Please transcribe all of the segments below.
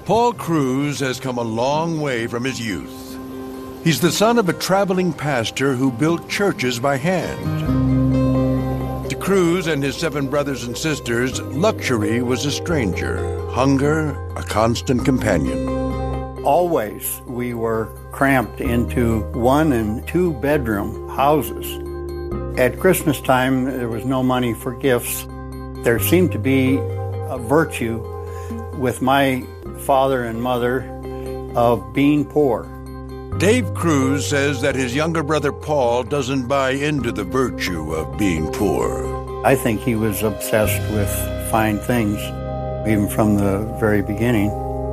Paul Kruse has come a long way from his youth. He's the son of a traveling pastor who built churches by hand. To Kruse and his 7 brothers and sisters, luxury was a stranger, hunger a constant companion. Always we were cramped into 1- and 2-bedroom houses. At Christmas time, there was no money for gifts. There seemed to be a virtue with my father and mother of being poor. Dave Kruse says that his younger brother Paul doesn't buy into the virtue of being poor. I think he was obsessed with fine things, even from the very beginning.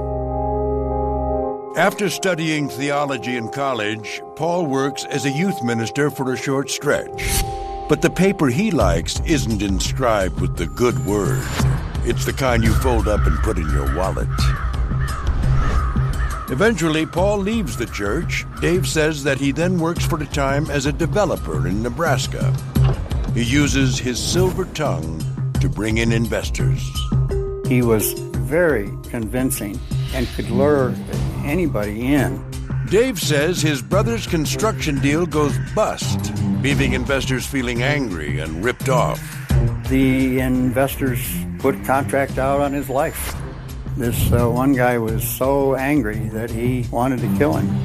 After studying theology in college, Paul works as a youth minister for a short stretch. But the paper he likes isn't inscribed with the good word. It's the kind you fold up and put in your wallet. Eventually, Paul leaves the church. Dave says that he then works for a time as a developer in Nebraska. He uses his silver tongue to bring in investors. He was very convincing and could lure anybody in. Dave says his brother's construction deal goes bust, leaving investors feeling angry and ripped off. The investors put contract out on his life. This one guy was so angry that he wanted to kill him.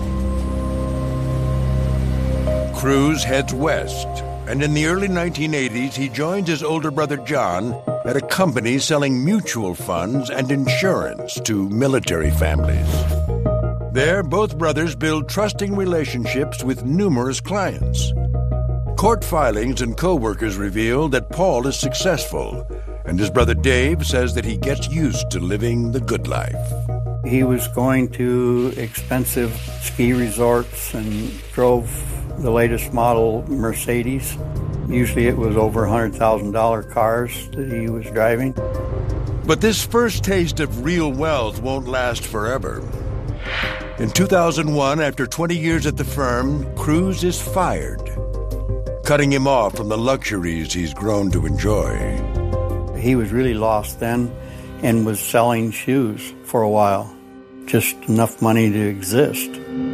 Kruse heads west, and in the early 1980s, he joins his older brother John at a company selling mutual funds and insurance to military families. There, both brothers build trusting relationships with numerous clients. Court filings and co-workers reveal that Paul is successful, and his brother Dave says that he gets used to living the good life. He was going to expensive ski resorts and drove the latest model Mercedes. Usually it was over $100,000 cars that he was driving. But this first taste of real wealth won't last forever. In 2001, after 20 years at the firm, Kruse is fired, cutting him off from the luxuries he's grown to enjoy. He was really lost then and was selling shoes for a while, just enough money to exist.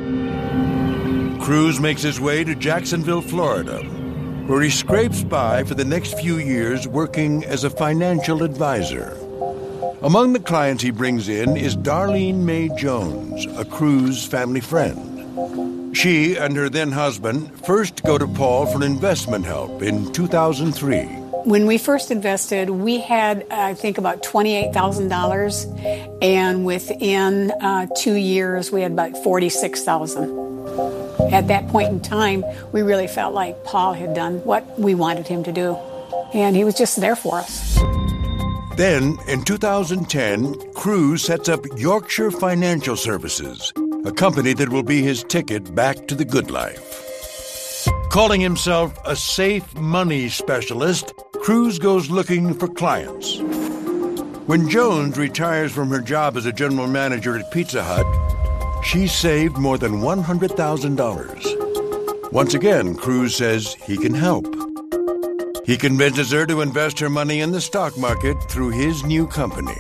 Kruse makes his way to Jacksonville, Florida, where he scrapes by for the next few years working as a financial advisor. Among the clients he brings in is Darlene Mae Jones, a Kruse family friend. She and her then-husband first go to Paul for investment help in 2003. When we first invested, we had, I think, about $28,000, and within 2 years, we had about $46,000. At that point in time, we really felt like Paul had done what we wanted him to do, and he was just there for us. Then, in 2010, Kruse sets up Yorkshire Financial Services, a company that will be his ticket back to the good life. Calling himself a safe money specialist, Kruse goes looking for clients. When Jones retires from her job as a general manager at Pizza Hut, she saved more than $100,000. Once again, Kruse says he can help. He convinces her to invest her money in the stock market through his new company.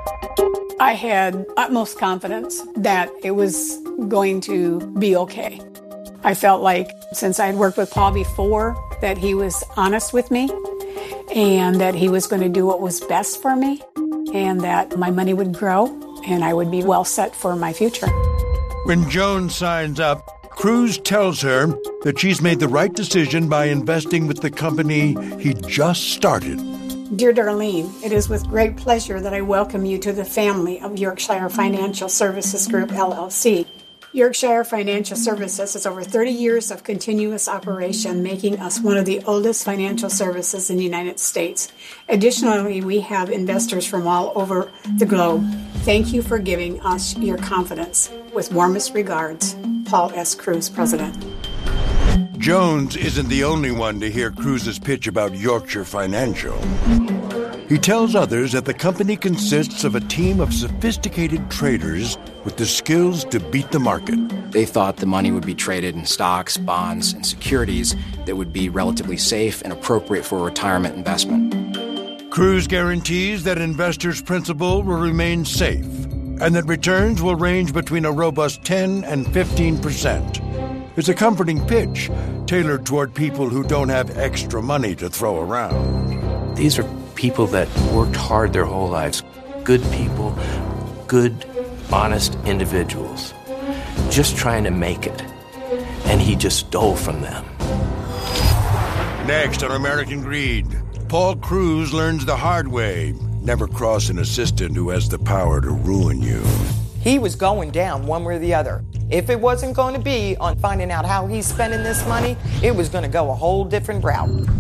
I had utmost confidence that it was going to be okay. I felt like, since I had worked with Paul before, that he was honest with me and that he was going to do what was best for me and that my money would grow and I would be well set for my future. When Joan signs up, Kruse tells her that she's made the right decision by investing with the company he just started. Dear Darlene, it is with great pleasure that I welcome you to the family of Yorkshire Financial Services Group, LLC. Yorkshire Financial Services has over 30 years of continuous operation, making us one of the oldest financial services in the United States. Additionally, we have investors from all over the globe. Thank you for giving us your confidence. With warmest regards, Paul S. Kruse, President. Jones isn't the only one to hear Kruse's pitch about Yorkshire Financial. He tells others that the company consists of a team of sophisticated traders with the skills to beat the market. They thought the money would be traded in stocks, bonds, and securities that would be relatively safe and appropriate for retirement investment. Kruse guarantees that investors' principal will remain safe and that returns will range between a robust 10 and 15%. It's a comforting pitch, tailored toward people who don't have extra money to throw around. These are people that worked hard their whole lives. Good people, good, honest individuals, just trying to make it. And he just stole from them. Next on American Greed, Paul Cruz learns the hard way. Never cross an assistant who has the power to ruin you. He was going down one way or the other. If it wasn't going to be on finding out how he's spending this money, it was going to go a whole different route.